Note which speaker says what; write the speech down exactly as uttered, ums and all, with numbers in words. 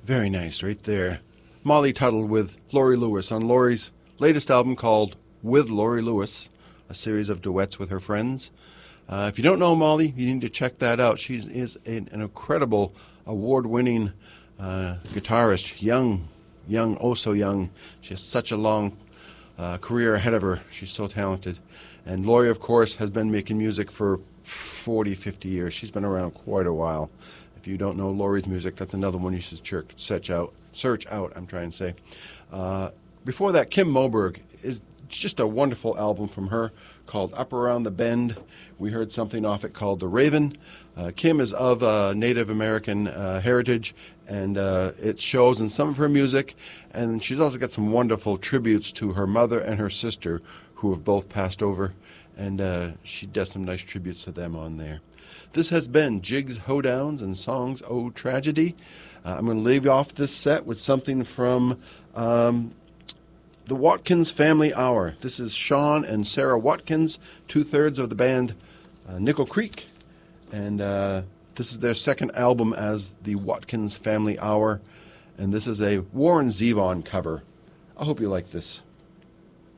Speaker 1: Very nice, right there. Molly Tuttle with Laurie Lewis on Laurie's latest album called With Laurie Lewis, a series of duets with her friends. Uh, if you don't know Molly, you need to check that out. She is an, an incredible, award-winning uh, guitarist, young, young, oh so young. She has such a long uh, career ahead of her. She's so talented. And Laurie, of course, has been making music for forty, fifty years. She's been around quite a while. If you don't know Laurie's music, that's another one you should search out. Search out, I'm trying to say. Uh, before that, Kim Moberg is just a wonderful album from her called Up Around the Bend. We heard something off it called The Raven. Uh, Kim is of uh, Native American uh, heritage, and uh, it shows in some of her music. And she's also got some wonderful tributes to her mother and her sister, who have both passed over. And uh, she does some nice tributes to them on there. This has been Jigs, Hoedowns, and Songs O Tragedy. Uh, I'm going to leave you off this set with something from um, the Watkins Family Hour. This is Sean and Sarah Watkins, two-thirds of the band uh, Nickel Creek. And uh, this is their second album as the Watkins Family Hour. And this is a Warren Zevon cover. I hope you like this.